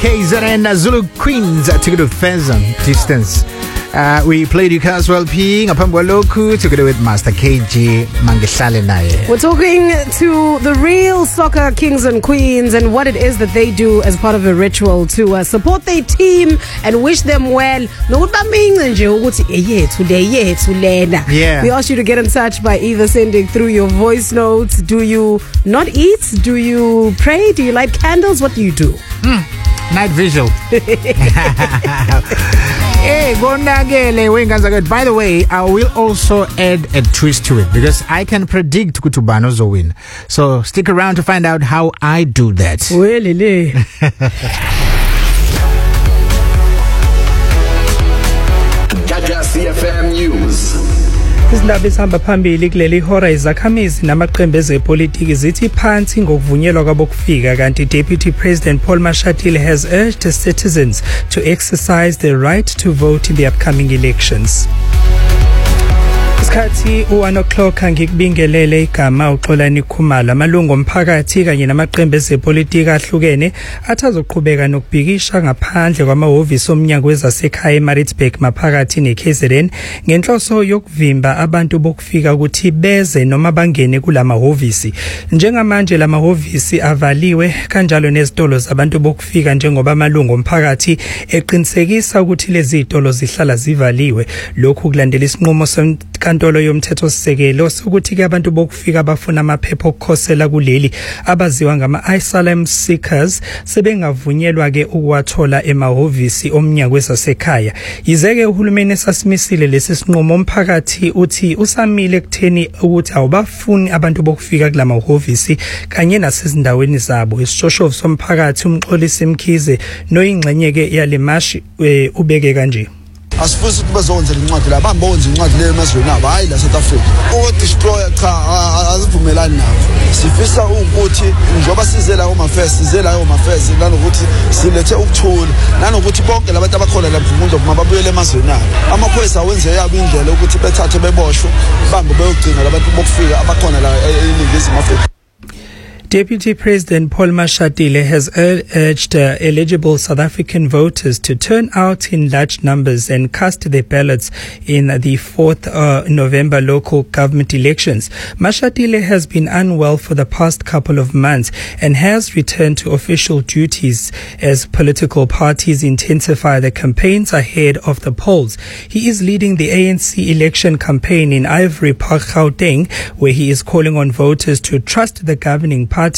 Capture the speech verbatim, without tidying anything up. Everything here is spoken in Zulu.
K Z N Zulu Queens together with Pheasant Distance. Uh, we played you Caswell P ngaphambi kwalokhu together with Master K G Mangihlale naye. We're talking to the real soccer kings and queens and what it is that they do as part of a ritual to uh, support their team and wish them well. Nokuthi bamince nje ukuthi eyethu le yethu lena. Yeah. We ask you to get in touch by either sending through your voice notes. Do you not eat? Do you pray? Do you light candles? What do you do? Hmm. Night visual. Hey, konakele wengane. By the way, I will also add a twist to it because I can predict ukuthi ubani ozowin. So stick around to find out how I do that. Welele. Gaga C F M News. Izindaba ezihamba phambili kuleli hora izakhamizi namaqembu ezepolitiki zithi phansi ngokuvunyelwa kwabokufika kanti Deputy President Paul Mashatile has urged citizens to exercise their right to vote in the upcoming elections. Isikhathi one o'clock ngikubingelele igama uXolani Khumalo amalungu omphakathi kanye namaqembu ezepolitiki ahlukene athazoqhubeka nokubhikisha ngaphandle kwamahhovisi omnyango wezasekhaya eMaritzburg maphakathi neK Z N ngenhloso yokuvimba abantu bokufika ukuthi beze noma bangene kulamahhovisi. Njengamanje lamahhovisi avaliwe kanjalo nezitolo zabantu bokufika njengoba amalungu omphakathi eqinisekisa ukuthi lezi zitolo zihlala zivaliwe. Lokhu kulandela isinqumo senkantolo yomthetho sisekelo sokuthi ke abantu bokufika abafuna amaphepha okukhosela kuleli abaziwa ngama asylum seekers sebengavunyelwa ke ukuwathola emahhovisi omnyango wezasekhaya. Yizeke uhulumeni esasimisile lesi sinqumo umphakathi uthi usamile ekutheni ukuthi awubafuni abantu bokufika kulamahhovisi kanye nasezindaweni zabo. Isishoshovu somphakathi umxolisi Mkhize noyingxenye ke yalemashi ubeke kanje. Asifisi ukuthi bazonzela incwadi la bambonza incwadi le emazweni abo hayi la South Africa. O destroyer cha azivumelani nabo. Sifisa ukuthi njoba sizela uma first sizela uma first nanokuthi silethe ukuthula nanokuthi bonke labantu abakhona la mvundo mababuyele emazweni abo. Amaphoyisa awenze yabo indlela ukuthi bethathe beboshwe bambe beyogcina labantu bokufika abakhona la eNingizimu Afrika. Deputy President Paul Mashatile has ur- urged uh, eligible South African voters to turn out in large numbers and cast their ballots in the fourth uh, November local government elections. Mashatile has been unwell for the past couple of months and has returned to official duties as political parties intensify their campaigns ahead of the polls. He is leading the A N C election campaign in Ivory Park, Gauteng, where he is calling on voters to trust the governing party